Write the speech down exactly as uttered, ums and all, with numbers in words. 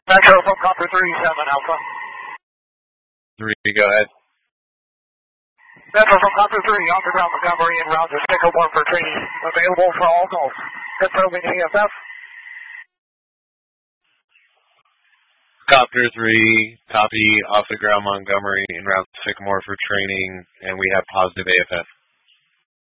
Metro from Copper three seven Alpha. three, go ahead. Metro from Copper three, on the ground Montgomery and route to Sycamore for training. Available for all calls. Confirming A F F. Copter three, copy, off the ground Montgomery en route to Sycamore for training, and we have positive A F F.